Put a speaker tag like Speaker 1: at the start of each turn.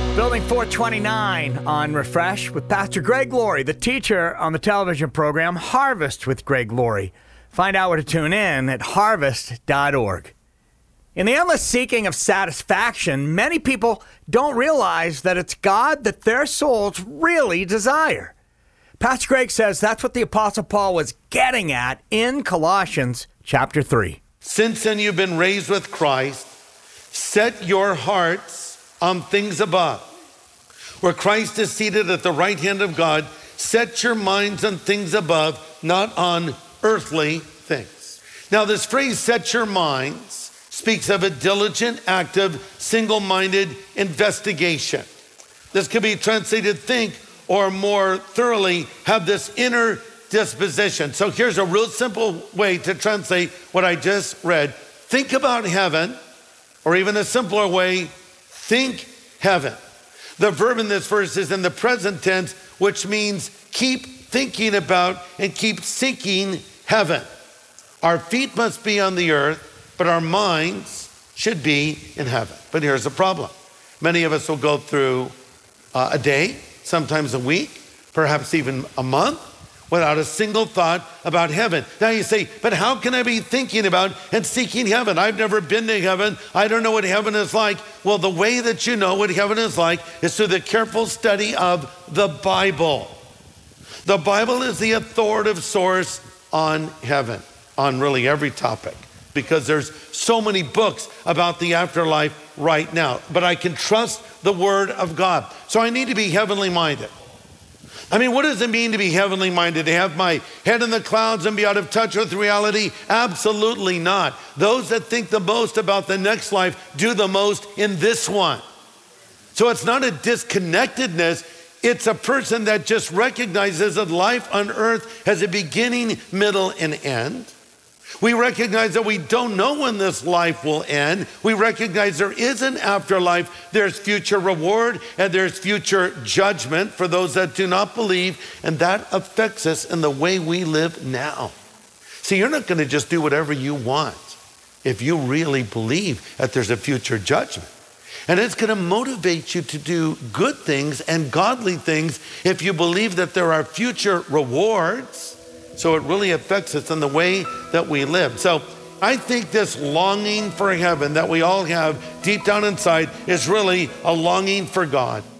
Speaker 1: Building 429 on Refresh with Pastor Greg Laurie, the teacher on the television program Harvest with Greg Laurie. Find out where to tune in at harvest.org. In the endless seeking of satisfaction, many people don't realize that it's God that their souls really desire. Pastor Greg says that's what the Apostle Paul was getting at in Colossians chapter 3.
Speaker 2: Since then you've been raised with Christ, set your hearts on things above, where Christ is seated at the right hand of God. Set your minds on things above, not on earthly things. Now this phrase, set your minds, speaks of a diligent, active, single-minded investigation. This could be translated think, or more thoroughly, have this inner disposition. So here's a real simple way to translate what I just read. Think about heaven, or even a simpler way, think heaven. The verb in this verse is in the present tense, which means keep thinking about and keep seeking heaven. Our feet must be on the earth, but our minds should be in heaven. But here's the problem. Many of us will go through a day, sometimes a week, perhaps even a month, without a single thought about heaven. Now you say, but how can I be thinking about and seeking heaven? I've never been to heaven. I don't know what heaven is like. Well, the way that you know what heaven is like is through the careful study of the Bible. The Bible is the authoritative source on heaven, on really every topic, because there's so many books about the afterlife right now. But I can trust the Word of God. So I need to be heavenly minded. I mean, what does it mean to be heavenly minded? To have my head in the clouds and be out of touch with reality? Absolutely not. Those that think the most about the next life do the most in this one. So it's not a disconnectedness. It's a person that just recognizes that life on earth has a beginning, middle, and end. We recognize that we don't know when this life will end. We recognize there is an afterlife. There's future reward and there's future judgment for those that do not believe. And that affects us in the way we live now. See, you're not going to just do whatever you want if you really believe that there's a future judgment. And it's going to motivate you to do good things and godly things if you believe that there are future rewards. So it really affects us in the way that we live. So I think this longing for heaven that we all have deep down inside is really a longing for God.